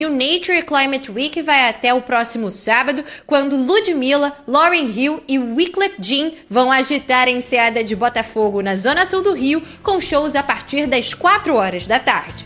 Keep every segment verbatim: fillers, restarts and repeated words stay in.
E o Nature Climate Week vai até o próximo sábado, quando Ludmilla, Lauryn Hill e Wyclef Jean vão agitar a enseada de Botafogo, na zona sul do Rio, com shows a partir das quatro horas da tarde.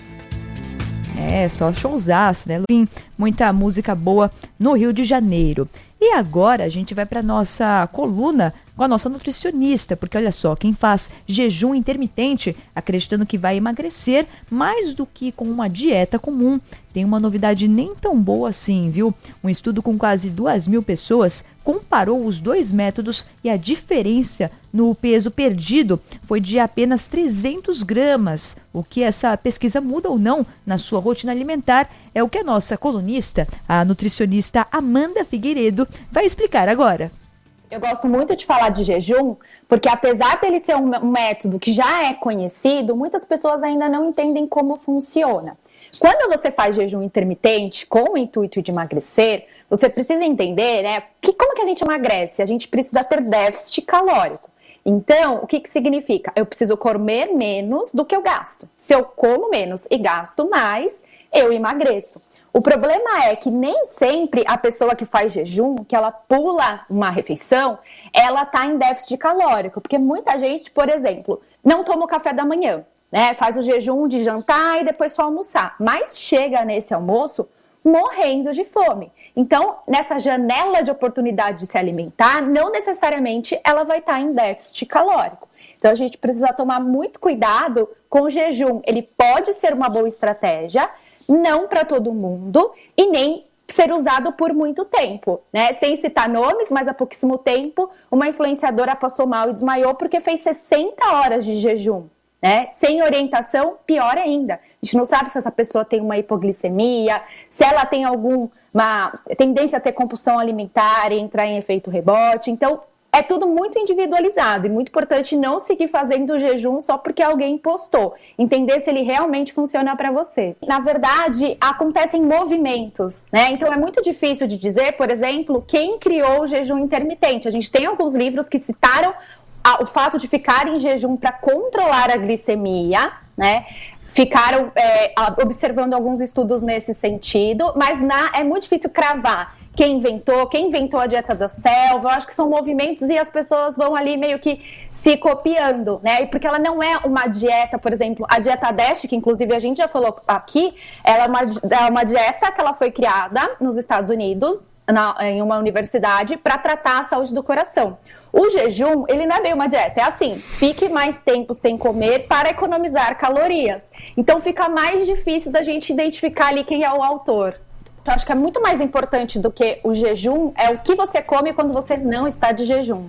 É, só showzaço, né? Muita música boa no Rio de Janeiro. E agora a gente vai para nossa coluna com a nossa nutricionista, porque olha só, quem faz jejum intermitente acreditando que vai emagrecer mais do que com uma dieta comum, tem uma novidade nem tão boa assim, viu? Um estudo com quase duas mil pessoas comparou os dois métodos e a diferença no peso perdido foi de apenas trezentos gramas. O que essa pesquisa muda ou não na sua rotina alimentar é o que a nossa colunista, a nutricionista Amanda Figueiredo, vai explicar agora. Eu gosto muito de falar de jejum, porque apesar dele ser um, um método que já é conhecido, muitas pessoas ainda não entendem como funciona. Quando você faz jejum intermitente com o intuito de emagrecer, você precisa entender, né, que como que a gente emagrece? A gente precisa ter déficit calórico. Então, o que que significa? Eu preciso comer menos do que eu gasto. Se eu como menos e gasto mais, eu emagreço. O problema é que nem sempre a pessoa que faz jejum, que ela pula uma refeição, ela está em déficit calórico. Porque muita gente, por exemplo, não toma o café da manhã, né? Faz o jejum de jantar e depois só almoçar. Mas chega nesse almoço morrendo de fome. Então, nessa janela de oportunidade de se alimentar, não necessariamente ela vai estar em déficit calórico. Então, a gente precisa tomar muito cuidado com o jejum. Ele pode ser uma boa estratégia, não para todo mundo e nem ser usado por muito tempo, né? Sem citar nomes, mas há pouquíssimo tempo, uma influenciadora passou mal e desmaiou porque fez sessenta horas de jejum, né? Sem orientação, pior ainda. A gente não sabe se essa pessoa tem uma hipoglicemia, se ela tem alguma tendência a ter compulsão alimentar e entrar em efeito rebote. Então, é tudo muito individualizado e muito importante não seguir fazendo jejum só porque alguém postou. Entender se ele realmente funciona para você. Na verdade, acontecem movimentos, né? Então é muito difícil de dizer, por exemplo, quem criou o jejum intermitente. A gente tem alguns livros que citaram a, o fato de ficar em jejum para controlar a glicemia, né? Ficaram é, observando alguns estudos nesse sentido, mas na, é muito difícil cravar quem inventou, quem inventou a dieta da selva. Eu acho que são movimentos e as pessoas vão ali meio que se copiando, né? Porque ela não é uma dieta, por exemplo, a dieta DASH, que inclusive a gente já falou aqui, ela é uma, é uma dieta que ela foi criada nos Estados Unidos, na, em uma universidade, para tratar a saúde do coração. O jejum, ele não é bem uma dieta, é assim, fique mais tempo sem comer para economizar calorias. Então fica mais difícil da gente identificar ali quem é o autor. Eu acho que é muito mais importante do que o jejum, é o que você come quando você não está de jejum.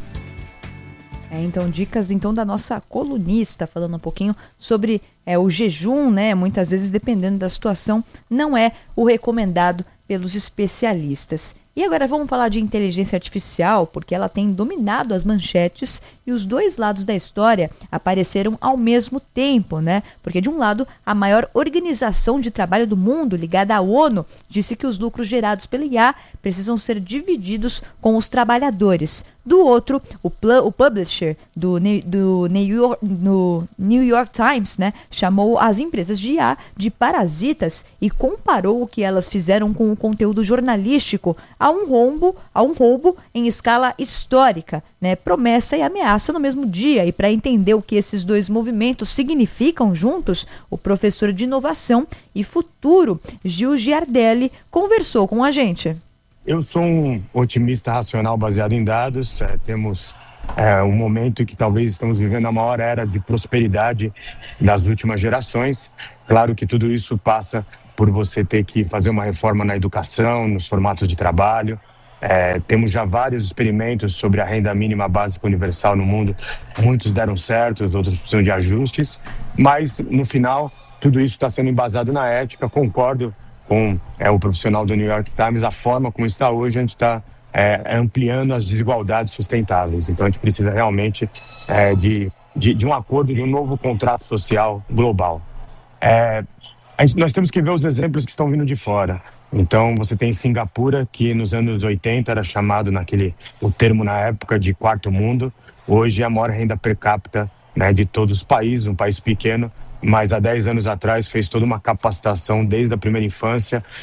É, então, dicas então da nossa colunista, falando um pouquinho sobre é, o jejum, né? Muitas vezes, dependendo da situação, não é o recomendado pelos especialistas. E agora vamos falar de inteligência artificial, porque ela tem dominado as manchetes e os dois lados da história apareceram ao mesmo tempo, né? Porque de um lado, a maior organização de trabalho do mundo, ligada à ONU, disse que os lucros gerados pela I A precisam ser divididos com os trabalhadores. Do outro, o, pl- o publisher do, do New, York, no New York Times, né, chamou as empresas de I A de parasitas e comparou o que elas fizeram com o conteúdo jornalístico a um roubo, a um roubo em escala histórica, né, promessa e ameaça no mesmo dia. E para entender o que esses dois movimentos significam juntos, o professor de inovação e futuro, Gil Giardelli, conversou com a gente. Eu sou um otimista racional baseado em dados. É, temos é, um momento em que talvez estamos vivendo a maior era de prosperidade das últimas gerações. Claro que tudo isso passa por você ter que fazer uma reforma na educação, nos formatos de trabalho. É, temos já vários experimentos sobre a renda mínima básica universal no mundo. Muitos deram certo, outros precisam de ajustes. Mas, no final, tudo isso está sendo embasado na ética. Concordo com é, o profissional do New York Times, a forma como está hoje, a gente está é, ampliando as desigualdades sustentáveis. Então a gente precisa realmente é, de, de, de um acordo, de um novo contrato social global. É, a gente, nós temos que ver os exemplos que estão vindo de fora. Então você tem Singapura, que nos anos oitenta era chamado naquele, o termo na época de quarto mundo. Hoje é a maior renda per capita, né, de todos os países, um país pequeno, mas há dez anos atrás fez toda uma capacitação desde a primeira infância